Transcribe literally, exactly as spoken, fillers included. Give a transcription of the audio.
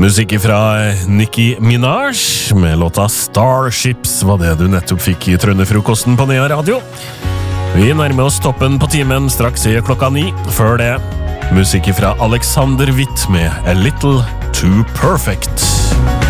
Musikk fra Nicki Minaj med låta Starships var det du nettopp fikk i Trønderfrokosten på Nea Radio. Vi nærmer oss toppen på timen straks i klokka ni. Før det, musikk fra Alexander Witt med A Little Too Perfect.